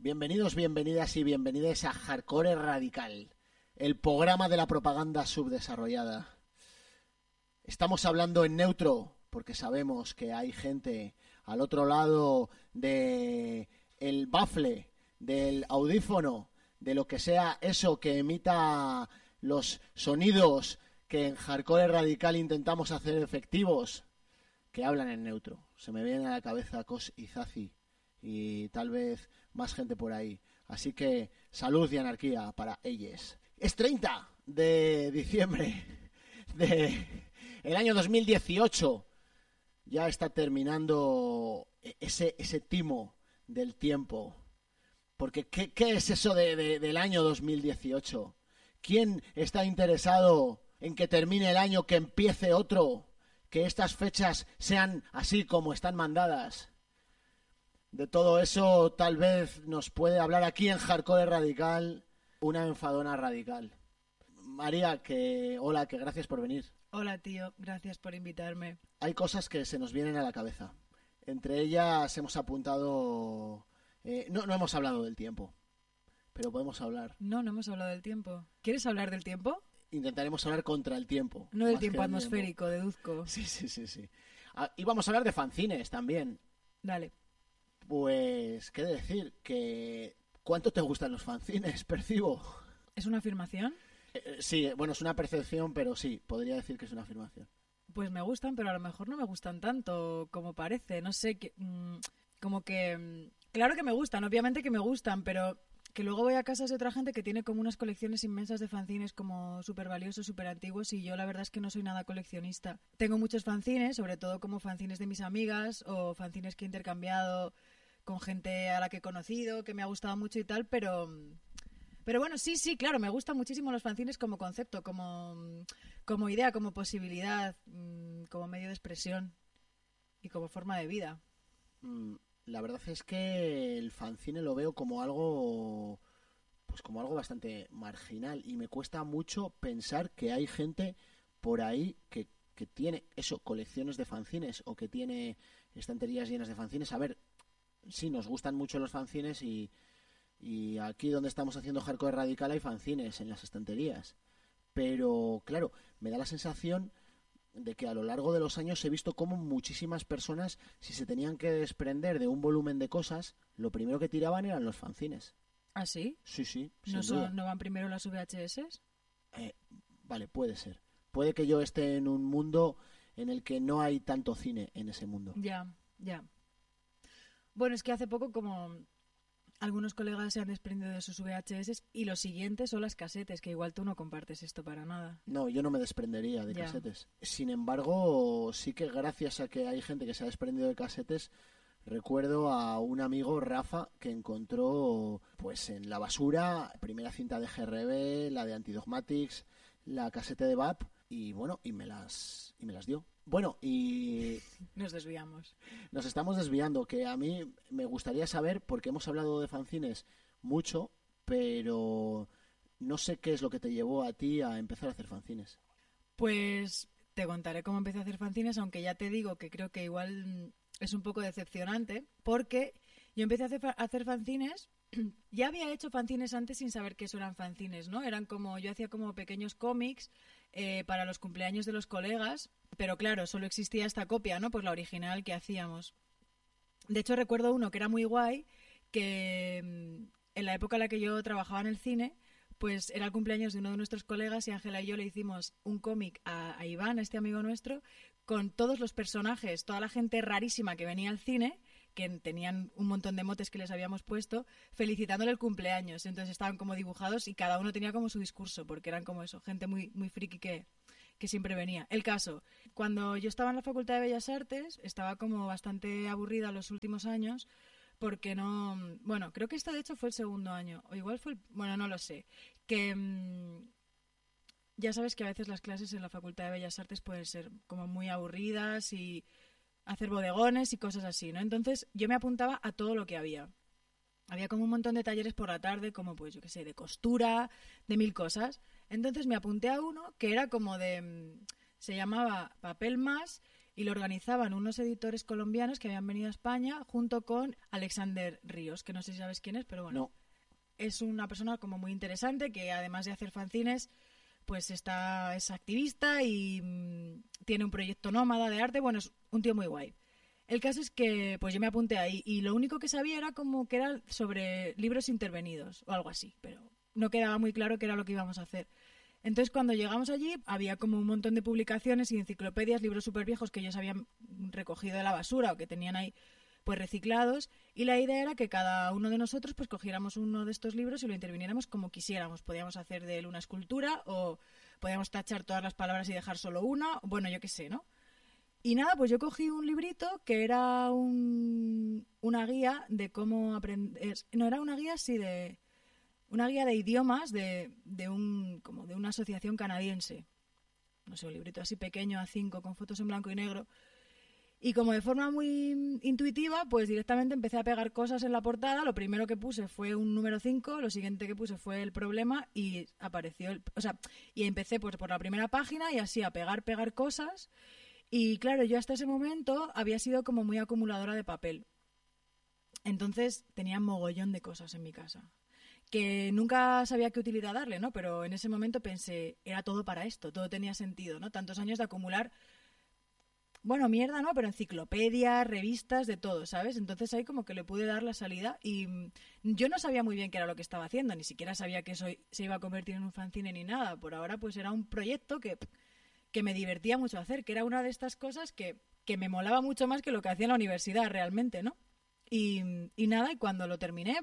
Bienvenidos, bienvenidas y bienvenidas a Hardcore Radical, el programa de la propaganda subdesarrollada. Estamos hablando en neutro porque sabemos que hay gente al otro lado de el bafle, del audífono, de lo que sea eso que emita los sonidos que en Hardcore Radical intentamos hacer efectivos, que hablan en neutro. Se me viene a la cabeza Cos y Zazi y tal vez más gente por ahí. Así que salud y anarquía para ellos. Es 30 de diciembre del año 2018. Ya está terminando ese timo del tiempo. Porque ¿qué es eso del año 2018? ¿Quién está interesado en que termine el año, que empiece otro? Que estas fechas sean así como están mandadas. De todo eso tal vez nos puede hablar aquí en Hardcore Radical una enfadona radical. María, hola, que gracias por venir. Hola, tío, gracias por invitarme. Hay cosas que se nos vienen a la cabeza. Entre ellas hemos apuntado... no hemos hablado del tiempo, pero podemos hablar. No hemos hablado del tiempo. ¿Quieres hablar del tiempo? Intentaremos hablar contra el tiempo. No del tiempo atmosférico, deduzco. Sí. Y vamos a hablar de fanzines también. Dale. Pues, ¿qué decir? Que ¿cuánto te gustan los fanzines? Percibo. ¿Es una afirmación? Sí, bueno, es una percepción, pero sí, podría decir que es una afirmación. Pues me gustan, pero a lo mejor no me gustan tanto como parece. No sé, como que... Claro que me gustan, obviamente que me gustan, pero que luego voy a casas de otra gente que tiene como unas colecciones inmensas de fanzines como súper valiosos, súper antiguos, y yo la verdad es que no soy nada coleccionista. Tengo muchos fanzines, sobre todo como fanzines de mis amigas o fanzines que he intercambiado con gente a la que he conocido, que me ha gustado mucho y tal, pero bueno, sí, claro, me gustan muchísimo los fanzines como concepto, como idea, como posibilidad, como medio de expresión y como forma de vida. La verdad es que el fanzine lo veo como algo, pues como algo bastante marginal, y me cuesta mucho pensar que hay gente por ahí que tiene eso, colecciones de fanzines, o que tiene estanterías llenas de fanzines. A ver, sí, nos gustan mucho los fanzines y aquí donde estamos haciendo Hardcore Radical hay fanzines en las estanterías. Pero, claro, me da la sensación de que a lo largo de los años he visto cómo muchísimas personas, si se tenían que desprender de un volumen de cosas, lo primero que tiraban eran los fanzines. ¿Ah, sí? Sí, sin duda. ¿No van primero las VHS? Vale, puede ser. Puede que yo esté en un mundo en el que no hay tanto cine en ese mundo. Ya. Bueno, es que hace poco como algunos colegas se han desprendido de sus VHS y los siguientes son las casetes, que igual tú no compartes esto para nada. No, yo no me desprendería de casetes. Sin embargo, sí que gracias a que hay gente que se ha desprendido de casetes, recuerdo a un amigo, Rafa, que encontró pues en la basura primera cinta de GRB, la de Antidogmatics, la casete de VAP y bueno, y me las dio. Bueno, y... Nos desviamos. Nos estamos desviando, que a mí me gustaría saber, porque hemos hablado de fanzines mucho, pero no sé qué es lo que te llevó a ti a empezar a hacer fanzines. Pues te contaré cómo empecé a hacer fanzines, aunque ya te digo que creo que igual es un poco decepcionante, porque yo empecé a hacer fanzines. Ya había hecho fanzines antes sin saber que eso eran fanzines, ¿no? Yo hacía como pequeños cómics para los cumpleaños de los colegas, pero claro, solo existía esta copia, ¿no? Pues la original que hacíamos. De hecho, recuerdo uno que era muy guay, que en la época en la que yo trabajaba en el cine, pues era el cumpleaños de uno de nuestros colegas y Ángela y yo le hicimos un cómic a Iván, a este amigo nuestro, con todos los personajes, toda la gente rarísima que venía al cine, que tenían un montón de motes que les habíamos puesto, felicitándole el cumpleaños. Entonces estaban como dibujados y cada uno tenía como su discurso, porque eran como eso, gente muy, muy friki que siempre venía. El caso, cuando yo estaba en la Facultad de Bellas Artes, estaba como bastante aburrida los últimos años, porque no... Bueno, creo que esta de hecho fue el segundo año, o igual fue bueno, no lo sé. Que ya sabes que a veces las clases en la Facultad de Bellas Artes pueden ser como muy aburridas y hacer bodegones y cosas así, ¿no? Entonces yo me apuntaba a todo lo que había. Había como un montón de talleres por la tarde, como pues yo qué sé, de costura, de mil cosas. Entonces me apunté a uno que era como de... se llamaba Papel Más y lo organizaban unos editores colombianos que habían venido a España junto con Alexander Ríos, que no sé si sabes quién es, pero bueno, No. es una persona como muy interesante que además de hacer fanzines, pues es activista y tiene un proyecto nómada de arte, bueno, es un tío muy guay. El caso es que pues yo me apunté ahí y lo único que sabía era como que era sobre libros intervenidos o algo así, pero no quedaba muy claro qué era lo que íbamos a hacer. Entonces cuando llegamos allí había como un montón de publicaciones y enciclopedias, libros súper viejos que ellos habían recogido de la basura o que tenían ahí pues reciclados, y la idea era que cada uno de nosotros pues cogiéramos uno de estos libros y lo interviniéramos como quisiéramos. Podíamos hacer de él una escultura o podíamos tachar todas las palabras y dejar solo una, bueno, yo qué sé, ¿no? Y nada, pues yo cogí un librito que era una guía de cómo aprender, no, era una guía así de una guía de idiomas como de una asociación canadiense. No sé, un librito así pequeño A5 con fotos en blanco y negro. Y como de forma muy intuitiva, pues directamente empecé a pegar cosas en la portada. Lo primero que puse fue un número 5, lo siguiente que puse fue el problema y apareció y empecé pues por la primera página y así a pegar cosas. Y claro, yo hasta ese momento había sido como muy acumuladora de papel. Entonces tenía mogollón de cosas en mi casa que nunca sabía qué utilidad darle, ¿no? Pero en ese momento pensé, era todo para esto, todo tenía sentido, ¿no? Tantos años de acumular, bueno, mierda, ¿no? Pero enciclopedias, revistas, de todo, ¿sabes? Entonces ahí como que le pude dar la salida y yo no sabía muy bien qué era lo que estaba haciendo, ni siquiera sabía que eso se iba a convertir en un fanzine ni nada. Por ahora pues era un proyecto que me divertía mucho hacer, que era una de estas cosas que me molaba mucho más que lo que hacía en la universidad realmente, ¿no? Y nada, y cuando lo terminé,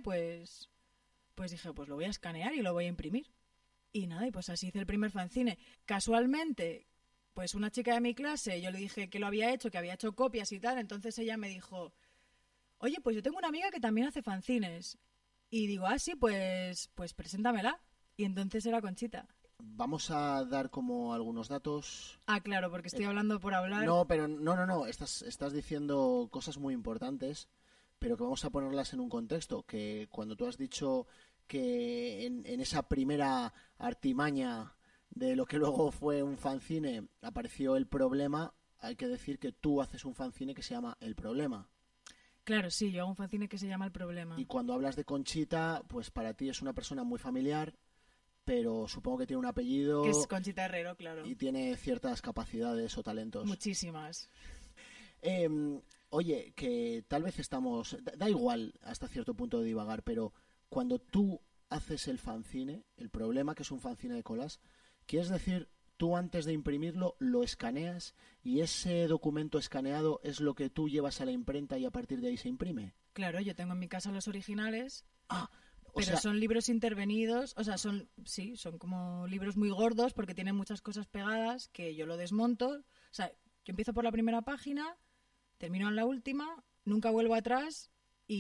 pues dije, pues lo voy a escanear y lo voy a imprimir. Y nada, y pues así hice el primer fanzine. Casualmente, pues una chica de mi clase, yo le dije que lo había hecho, que había hecho copias y tal, entonces ella me dijo, oye, pues yo tengo una amiga que también hace fanzines. Y digo, ah, sí, pues preséntamela. Y entonces era Conchita. Vamos a dar como algunos datos. Ah, claro, porque estoy hablando por hablar. No, pero no. Estás diciendo cosas muy importantes, pero que vamos a ponerlas en un contexto. Que cuando tú has dicho que en esa primera artimaña de lo que luego fue un fanzine apareció el problema, hay que decir que tú haces un fanzine que se llama El Problema. Claro, sí, yo hago un fanzine que se llama El Problema. Y cuando hablas de Conchita, pues para ti es una persona muy familiar, pero supongo que tiene un Que es apellido Conchita Herrero, claro. y tiene ciertas capacidades o talentos. Muchísimas. Eh, Oye, que tal vez estamos... Da igual hasta cierto punto de divagar, pero cuando tú haces el fanzine, El Problema, que es un fanzine de colas, ¿quieres decir, tú antes de imprimirlo lo escaneas y ese documento escaneado es lo que tú llevas a la imprenta y a partir de ahí se imprime? Claro, yo tengo en mi casa los originales, Ah, o pero sea, son libros intervenidos, o sea, son como libros muy gordos porque tienen muchas cosas pegadas que yo lo desmonto. O sea, yo empiezo por la primera página, termino en la última, nunca vuelvo atrás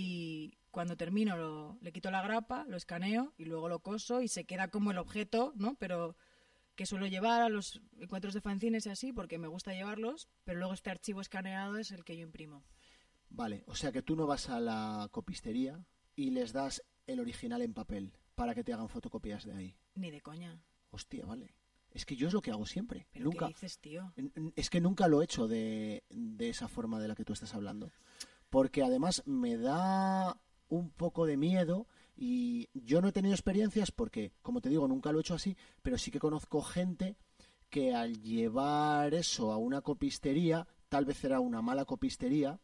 y cuando termino le quito la grapa, lo escaneo y luego lo coso y se queda como el objeto, ¿no? Pero que suelo llevar a los encuentros de fanzines y así porque me gusta llevarlos, pero luego este archivo escaneado es el que yo imprimo. vale, o sea que tú no vas a la copistería y les das el original en papel para que te hagan fotocopias de ahí. Ni de coña. Hostia, vale. Es que yo es lo que hago siempre. ¿Pero Nunca, qué dices, tío? es que nunca lo he hecho de esa forma de la que tú estás hablando. Porque además me da un poco de miedo y yo no he tenido experiencias porque, como te digo, nunca lo he hecho así, pero sí que conozco gente que al llevar eso a una copistería, tal vez era una mala copistería,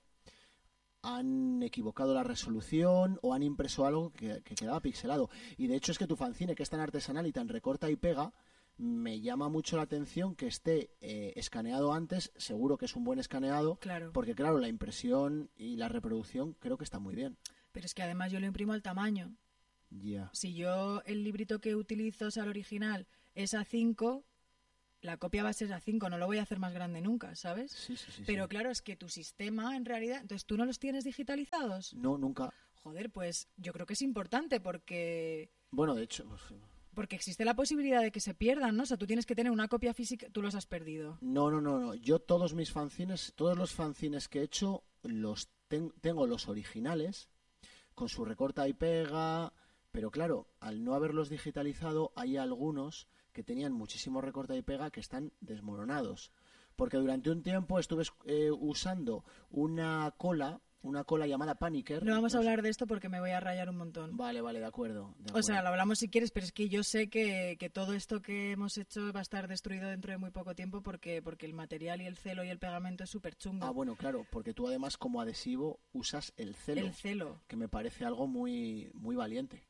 han equivocado la resolución o han impreso algo que quedaba pixelado. Y de hecho es que tu fanzine, que es tan artesanal y tan recorta y pega, me llama mucho la atención que esté escaneado antes. Seguro que es un buen escaneado, Claro. porque claro, la impresión y la reproducción creo que está muy bien. Pero es que además yo lo imprimo al tamaño. Ya. Si yo el librito que utilizo, o sea, el original, es A5, la copia va a ser A5, no lo voy a hacer más grande nunca, ¿sabes? Sí. Pero claro, es que tu sistema, en realidad... Entonces, ¿tú no los tienes digitalizados? No, nunca. Joder, pues yo creo que es importante Bueno, de hecho, pues, porque existe la posibilidad de que se pierdan, ¿no? O sea, tú tienes que tener una copia física, tú los has perdido. no. Yo todos mis fanzines, todos los fanzines que he hecho, tengo los originales, con su recorta y pega, pero claro, al no haberlos digitalizado, hay algunos que tenían muchísimo recorta y pega que están desmoronados. porque durante un tiempo estuve usando una cola llamada Paniker. No vamos a hablar de esto porque me voy a rayar un montón. Vale, de acuerdo. O sea, lo hablamos si quieres, pero es que yo sé que todo esto que hemos hecho va a estar destruido dentro de muy poco tiempo porque el material y el celo y el pegamento es súper chungo. Ah, bueno, claro, porque tú además como adhesivo usas el celo. El celo. Que me parece algo muy, muy valiente.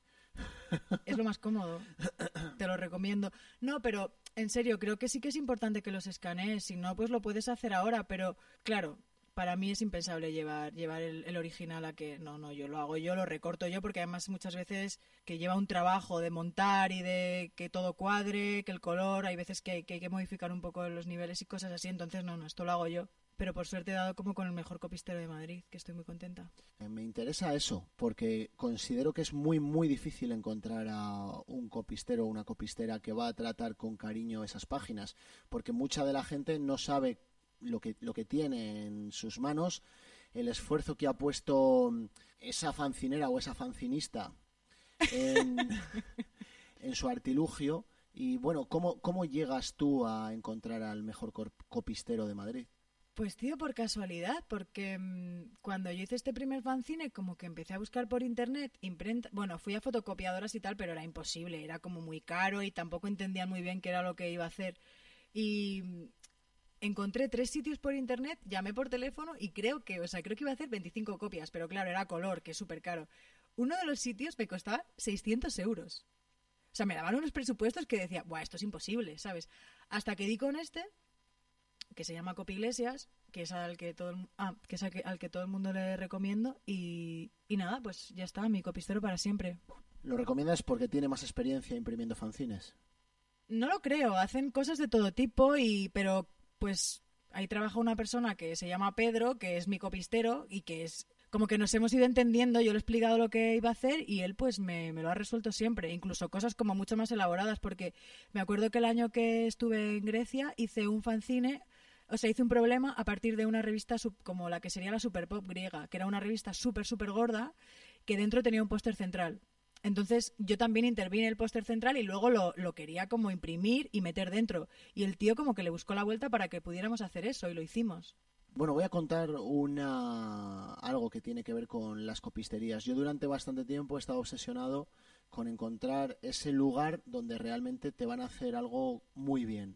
Es lo más cómodo. Te lo recomiendo. No, pero en serio, creo que sí que es importante que los escanees. Si no, pues lo puedes hacer ahora. Pero, claro, para mí es impensable llevar el original a que... No, yo lo hago yo, lo recorto yo, porque además muchas veces que lleva un trabajo de montar y de que todo cuadre, que el color, hay veces que hay que modificar un poco los niveles y cosas así. Entonces, no, esto lo hago yo. Pero por suerte he dado como con el mejor copistero de Madrid, que estoy muy contenta. Me interesa eso, porque considero que es muy, muy difícil encontrar a un copistero o una copistera que va a tratar con cariño esas páginas, porque mucha de la gente no sabe lo que tiene en sus manos, el esfuerzo que ha puesto esa fancinera o esa fancinista en, en su artilugio. Y bueno, ¿cómo llegas tú a encontrar al mejor copistero de Madrid? Pues tío, por casualidad, porque cuando yo hice este primer fanzine, como que empecé a buscar por internet, imprenta, bueno, fui a fotocopiadoras y tal, pero era imposible, era como muy caro y tampoco entendían muy bien qué era lo que iba a hacer. Y encontré 3 sitios por internet, llamé por teléfono y creo que iba a hacer 25 copias, pero claro, era color, que es súper caro. Uno de los sitios me costaba 600 euros. O sea, me daban unos presupuestos que decía, buah, esto es imposible, ¿sabes? Hasta que di con este, que se llama Copy Iglesias, que es al que todo el mundo le recomiendo y nada, pues ya está, mi copistero para siempre. ¿Lo recomiendas porque tiene más experiencia imprimiendo fanzines? No lo creo, hacen cosas de todo tipo pero pues ahí trabaja una persona que se llama Pedro, que es mi copistero y que es como que nos hemos ido entendiendo, yo le he explicado lo que iba a hacer y él pues me lo ha resuelto siempre, incluso cosas como mucho más elaboradas, porque me acuerdo que el año que estuve en Grecia hice un fanzine. O sea, hice un problema a partir de una revista como la que sería la Super Pop griega, que era una revista súper gorda, que dentro tenía un póster central. Entonces yo también intervine en el póster central y luego lo quería como imprimir y meter dentro. Y el tío como que le buscó la vuelta para que pudiéramos hacer eso y lo hicimos. Bueno, voy a contar algo que tiene que ver con las copisterías. Yo durante bastante tiempo he estado obsesionado con encontrar ese lugar donde realmente te van a hacer algo muy bien.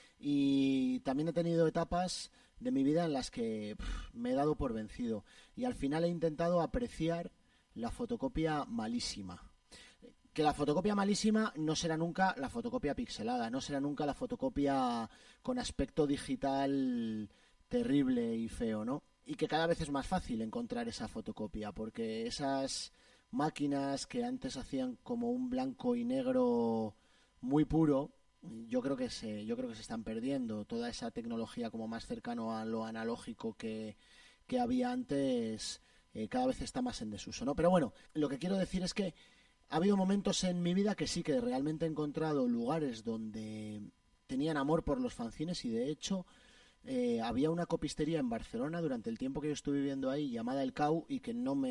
Y también he tenido etapas de mi vida en las que me he dado por vencido y al final he intentado apreciar la fotocopia malísima. Que la fotocopia malísima no será nunca la fotocopia pixelada, no será nunca la fotocopia con aspecto digital terrible y feo, ¿no? Y que cada vez es más fácil encontrar esa fotocopia, porque esas máquinas que antes hacían como un blanco y negro muy puro, yo creo que se están perdiendo. Toda esa tecnología como más cercano a lo analógico que había antes, cada vez está más en desuso, ¿no? Pero bueno, lo que quiero decir es que ha habido momentos en mi vida que sí que realmente he encontrado lugares donde tenían amor por los fanzines y de hecho había una copistería en Barcelona durante el tiempo que yo estuve viviendo ahí llamada El Cau y que no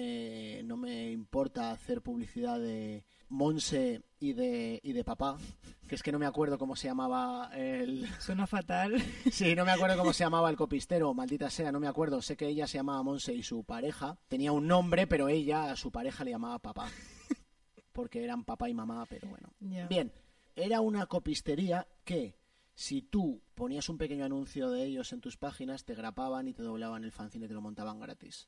me importa hacer publicidad de Monse y de papá, que es que no me acuerdo cómo se llamaba el... Suena fatal. Sí, no me acuerdo cómo se llamaba el copistero, maldita sea, no me acuerdo. Sé que ella se llamaba Monse y su pareja tenía un nombre, pero ella a su pareja le llamaba papá, porque eran papá y mamá, pero bueno. Yeah. Bien, era una copistería que si tú ponías un pequeño anuncio de ellos en tus páginas, te grapaban y te doblaban el fanzine y te lo montaban gratis.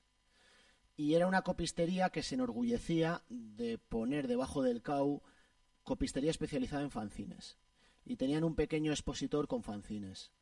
Y era una copistería que se enorgullecía de poner debajo del CAU copistería especializada en fanzines. Y tenían un pequeño expositor con fanzines.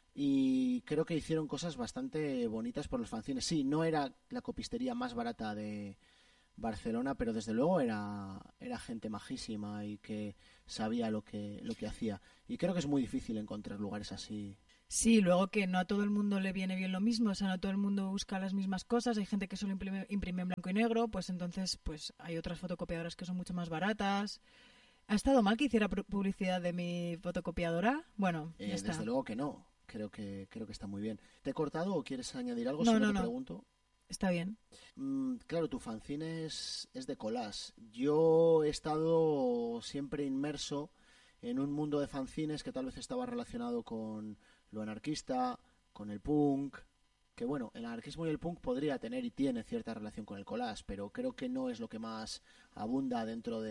Y creo que hicieron cosas bastante bonitas por los fanzines. Sí, no era la copistería más barata de Barcelona, pero desde luego era gente majísima y que sabía lo que hacía. Y creo que es muy difícil encontrar lugares así. Sí, luego que no a todo el mundo le viene bien lo mismo, o sea, no todo el mundo busca las mismas cosas, hay gente que solo imprime en blanco y negro, pues entonces pues hay otras fotocopiadoras que son mucho más baratas. ¿Ha estado mal que hiciera publicidad de mi fotocopiadora? Bueno, ya está. Desde luego que no, creo que está muy bien. ¿Te he cortado o quieres añadir algo? No, Si no, te pregunto. Está bien. Claro, tu fanzine es de collage. Yo he estado siempre inmerso en un mundo de fanzines que tal vez estaba relacionado con lo anarquista, con el punk, que bueno, el anarquismo y el punk podría tener y tiene cierta relación con el collage, pero creo que no es lo que más abunda dentro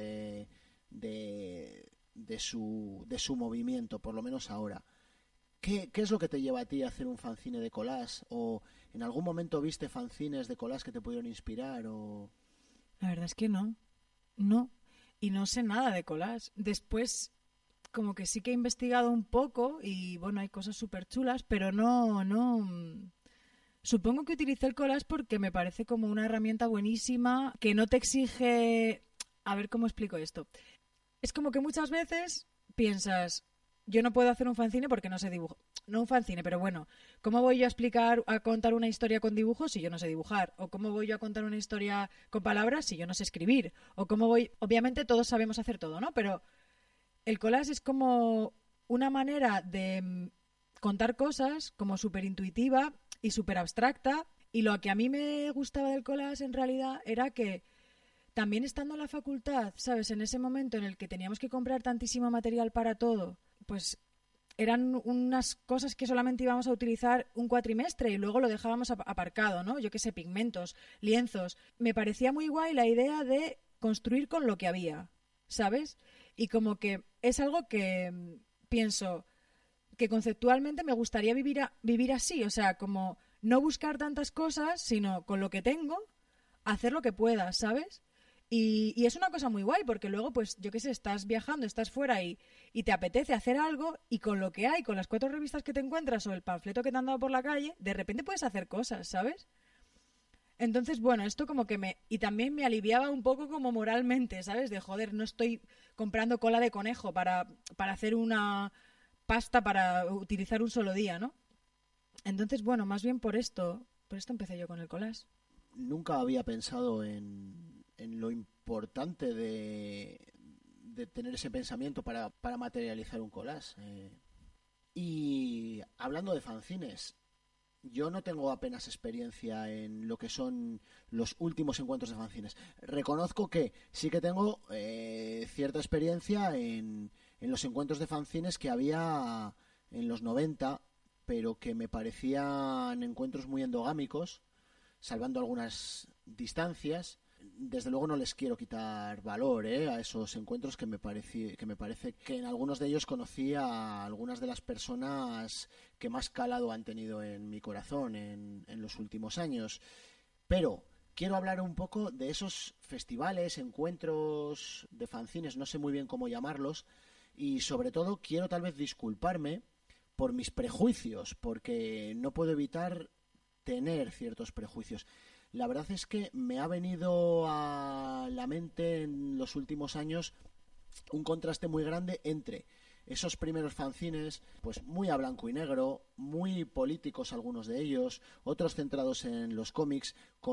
de su movimiento, por lo menos ahora. ¿Qué es lo que te lleva a ti a hacer un fanzine de collage? ¿O en algún momento viste fanzines de collage que te pudieron inspirar? O... La verdad es que no. No. Y no sé nada de collage. Después, como que sí que he investigado un poco y bueno, hay cosas súper chulas, pero no. Supongo que utilicé el collage porque me parece como una herramienta buenísima que no te exige... A ver cómo explico esto. Es como que muchas veces piensas, yo no puedo hacer un fanzine porque no sé dibujar. No un fanzine, pero bueno, ¿cómo voy yo a contar una historia con dibujos si yo no sé dibujar? ¿O cómo voy yo a contar una historia con palabras si yo no sé escribir? ¿O cómo voy...? Obviamente todos sabemos hacer todo, ¿no? Pero el collage es como una manera de contar cosas como súper intuitiva y súper abstracta. Y lo que a mí me gustaba del collage en realidad era que también estando en la facultad, ¿sabes? En ese momento en el que teníamos que comprar tantísimo material para todo, pues eran unas cosas que solamente íbamos a utilizar un cuatrimestre y luego lo dejábamos aparcado, ¿no? Yo qué sé, pigmentos, lienzos. Me parecía muy guay la idea de construir con lo que había, ¿sabes? Y como que es algo que pienso que conceptualmente me gustaría vivir así, o sea, como no buscar tantas cosas, sino con lo que tengo, hacer lo que pueda, ¿sabes? Y es una cosa muy guay, porque luego, pues, yo qué sé, estás viajando, estás fuera y te apetece hacer algo, y con lo que hay, con las 4 revistas que te encuentras o el panfleto que te han dado por la calle, de repente puedes hacer cosas, ¿sabes? Entonces, bueno, esto como que me... Y también me aliviaba un poco como moralmente, ¿sabes? De joder, no estoy comprando cola de conejo para hacer una pasta para utilizar un solo día, ¿no? Entonces, bueno, más bien por esto empecé yo con el collage. Nunca había pensado en lo importante de tener ese pensamiento para materializar un collage. Y hablando de fanzines, yo no tengo apenas experiencia en lo que son los últimos encuentros de fanzines. Reconozco que sí que tengo cierta experiencia en los encuentros de fanzines que había en los 90, pero que me parecían encuentros muy endogámicos, salvando algunas distancias. Desde luego no les quiero quitar valor a esos encuentros que me parece que en algunos de ellos conocí a algunas de las personas que más calado han tenido en mi corazón en los últimos años. Pero quiero hablar un poco de esos festivales, encuentros de fanzines, no sé muy bien cómo llamarlos, y sobre todo quiero tal vez disculparme por mis prejuicios, porque no puedo evitar tener ciertos prejuicios. La verdad es que me ha venido a la mente en los últimos años un contraste muy grande entre esos primeros fanzines, pues muy a blanco y negro, muy políticos algunos de ellos, otros centrados en los cómics,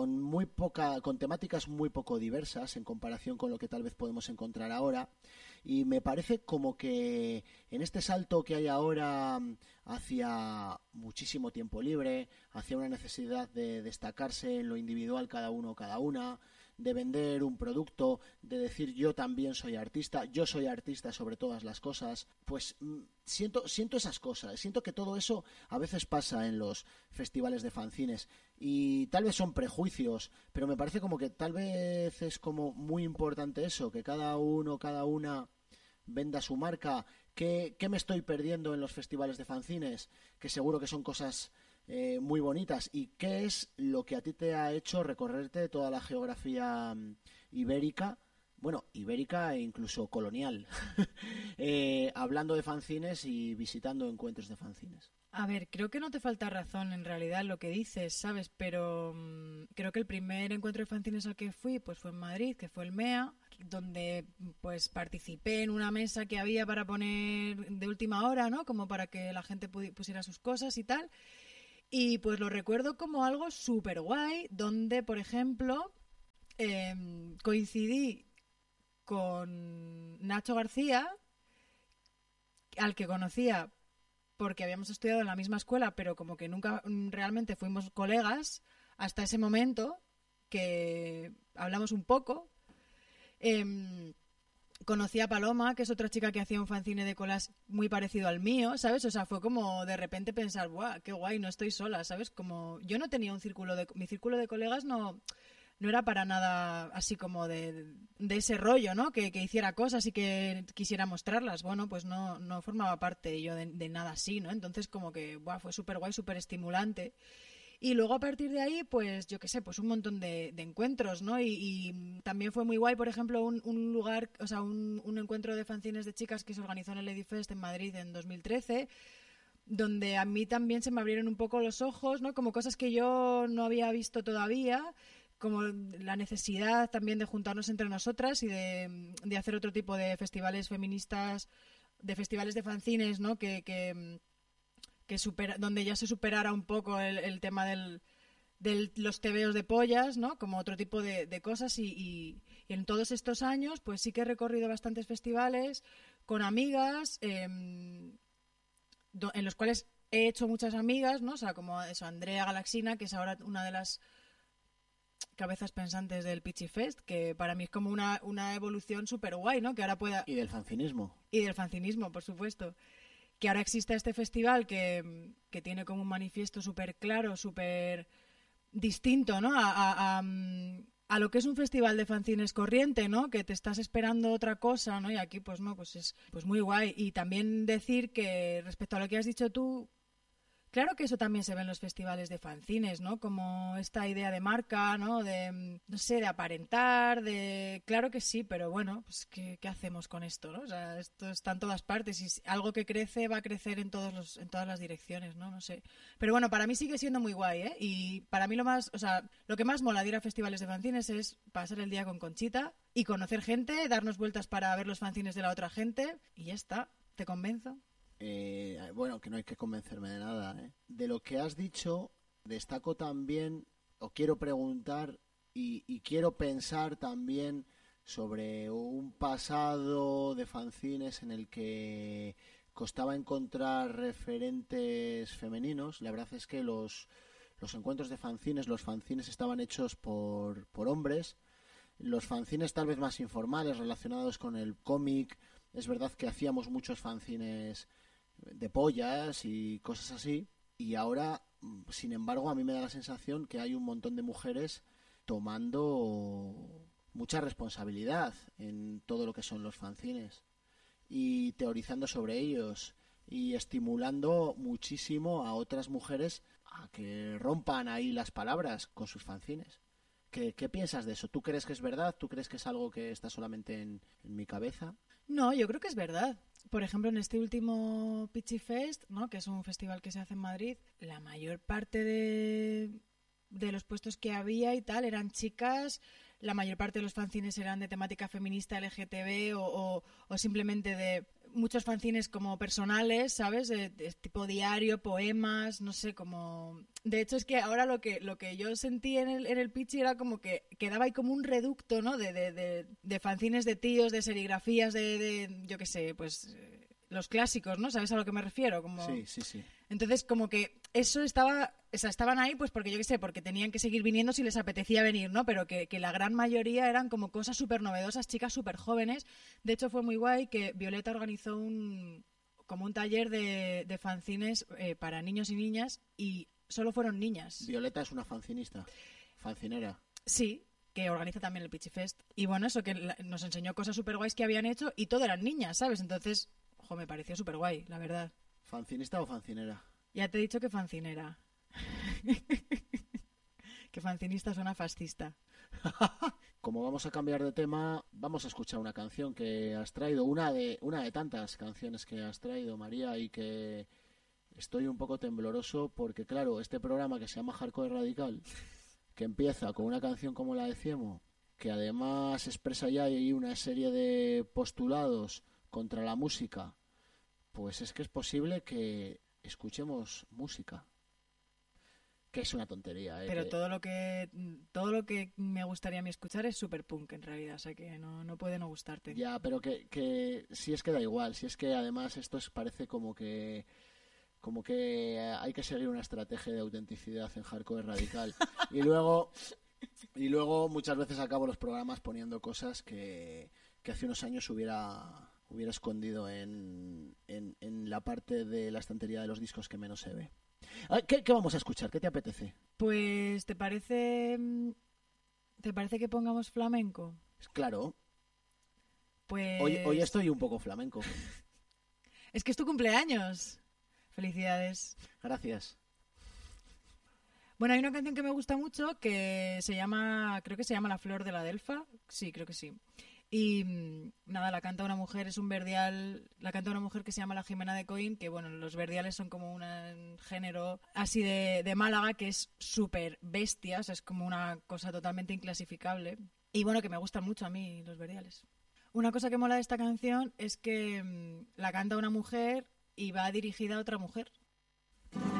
con temáticas muy poco diversas en comparación con lo que tal vez podemos encontrar ahora. Y me parece como que en este salto que hay ahora hacia muchísimo tiempo libre, hacia una necesidad de destacarse en lo individual cada uno o cada una, de vender un producto, de decir yo también soy artista sobre todas las cosas, pues siento esas cosas, siento que todo eso a veces pasa en los festivales de fanzines y tal vez son prejuicios, pero me parece como que tal vez es como muy importante eso, que cada uno, cada una venda su marca. ¿Qué me estoy perdiendo en los festivales de fanzines? Que seguro que son cosas muy bonitas. ¿Y qué es lo que a ti te ha hecho recorrerte toda la geografía ibérica? Bueno, ibérica e incluso colonial. Hablando de fanzines y visitando encuentros de fanzines. A ver, creo que no te falta razón en realidad en lo que dices, ¿sabes? Pero creo que el primer encuentro de fanzines al que fui pues fue en Madrid, que fue el MEA, donde pues participé en una mesa que había para poner de última hora, ¿no? Como para que la gente pusiera sus cosas y tal. Y pues lo recuerdo como algo súper guay, donde, por ejemplo, coincidí con Nacho García, al que conocía porque habíamos estudiado en la misma escuela, pero como que nunca realmente fuimos colegas hasta ese momento, que hablamos un poco. conocí a Paloma, que es otra chica que hacía un fanzine de colas muy parecido al mío, ¿sabes? O sea, fue como de repente pensar, ¡buah, qué guay, no estoy sola!, ¿sabes? Como yo no tenía un círculo de... Mi círculo de colegas no era para nada así como de ese rollo, ¿no? Que hiciera cosas y que quisiera mostrarlas. Bueno, pues no formaba parte yo de nada así, ¿no? Entonces como que, ¡buah!, fue súper guay, súper estimulante. Y luego a partir de ahí, pues yo qué sé, pues un montón de encuentros, ¿no? Y también fue muy guay, por ejemplo, un lugar, o sea, un encuentro de fanzines de chicas que se organizó en el Edifest en Madrid en 2013, donde a mí también se me abrieron un poco los ojos, ¿no? Como cosas que yo no había visto todavía, como la necesidad también de juntarnos entre nosotras y de hacer otro tipo de festivales feministas, de festivales de fanzines, ¿no? Donde ya se superara un poco el tema de los tebeos de pollas, ¿no? Como otro tipo de cosas y en todos estos años pues sí que he recorrido bastantes festivales con amigas en los cuales he hecho muchas amigas, ¿no? O sea, como eso, Andrea Galaxina, que es ahora una de las cabezas pensantes del Pitchy Fest, que para mí es como una evolución súper guay, ¿no? Que ahora pueda... Y del fanzinismo. Y del fanzinismo, por supuesto. Que ahora exista este festival que tiene como un manifiesto súper claro, súper distinto, ¿no? A lo que es un festival de fanzines corriente, ¿no? Que te estás esperando otra cosa, ¿no? Y aquí, pues no, pues es pues muy guay. Y también decir que respecto a lo que has dicho tú, claro que eso también se ve en los festivales de fanzines, ¿no? Como esta idea de marca, ¿no? De, no sé, de aparentar, de... Claro que sí, pero bueno, pues ¿qué hacemos con esto, no? O sea, esto está en todas partes y algo que crece va a crecer en todas las direcciones, ¿no? No sé. Pero bueno, para mí sigue siendo muy guay, ¿eh? Y para mí lo que más mola de ir a festivales de fanzines es pasar el día con Conchita y conocer gente, darnos vueltas para ver los fanzines de la otra gente y ya está. ¿Te convenzo? Bueno, que no hay que convencerme de nada, ¿eh? De lo que has dicho, destaco también, o quiero preguntar, y quiero pensar también sobre un pasado de fanzines en el que costaba encontrar referentes femeninos. La verdad es que los encuentros de fanzines, los fanzines estaban hechos por hombres. Los fanzines tal vez más informales, relacionados con el cómic. Es verdad que hacíamos muchos fanzines de pollas y cosas así, y ahora, sin embargo, a mí me da la sensación que hay un montón de mujeres tomando mucha responsabilidad en todo lo que son los fanzines y teorizando sobre ellos y estimulando muchísimo a otras mujeres a que rompan ahí las palabras con sus fanzines. ¿Qué piensas de eso? ¿Tú crees que es verdad? ¿Tú crees que es algo que está solamente en mi cabeza? No, yo creo que es verdad. Por ejemplo, en este último Pitchy Fest, ¿no? Que es un festival que se hace en Madrid, la mayor parte de los puestos que había y tal eran chicas, la mayor parte de los fanzines eran de temática feminista, LGTB o simplemente de muchos fanzines como personales, ¿sabes? De tipo diario, poemas, no sé, como... De hecho, es que ahora lo que yo sentí en el pitch era como que quedaba ahí como un reducto, ¿no? De fanzines de tíos, de serigrafías, yo qué sé, pues... los clásicos, ¿no? ¿Sabes a lo que me refiero? Como... Sí, sí, sí. Entonces, como que eso estaban ahí, pues porque yo qué sé, porque tenían que seguir viniendo si les apetecía venir, ¿no? Pero que la gran mayoría eran como cosas súper novedosas, chicas súper jóvenes. De hecho, fue muy guay que Violeta organizó como un taller de fanzines para niños y niñas y solo fueron niñas. Violeta es una fancinista, fancinera. Sí, que organiza también el Pitchy Fest. Y bueno, eso que nos enseñó cosas súper guays que habían hecho y todo eran niñas, ¿sabes? Entonces, me pareció súper guay, la verdad. ¿Fancinista o fancinera? Ya te he dicho que fancinera. Que fancinista suena fascista. Como vamos a cambiar de tema, vamos a escuchar una canción que has traído, una de tantas canciones que has traído, María, y que estoy un poco tembloroso porque, claro, este programa que se llama Hardcore Radical, que empieza con una canción como la de Ciemo, que además expresa ya ahí una serie de postulados contra la música, pues es que es posible que escuchemos música. Que es una tontería, ¿eh? Pero todo lo que me gustaría a mí escuchar es super punk en realidad, o sea que no puede no gustarte. Ya, pero que si es que da igual, si es que además esto parece como que hay que seguir una estrategia de autenticidad en hardcore radical. Y luego muchas veces acabo los programas poniendo cosas que que hace unos años hubiera escondido en la parte de la estantería de los discos que menos se ve. ¿Qué vamos a escuchar? ¿Qué te apetece? Pues, ¿te parece que pongamos flamenco? Claro, Pues... hoy estoy un poco flamenco. Es que es tu cumpleaños. Felicidades. Gracias. Bueno, hay una canción que me gusta mucho que creo que se llama La Flor de la Delfa. Sí, creo que sí. Y nada, la canta una mujer, es un verdial, la canta una mujer que se llama la Jimena de Coín, que bueno, los verdiales son como un género así de Málaga que es súper bestia, o sea, es como una cosa totalmente inclasificable. Y bueno, que me gustan mucho a mí los verdiales. Una cosa que mola de esta canción es que la canta una mujer y va dirigida a otra mujer.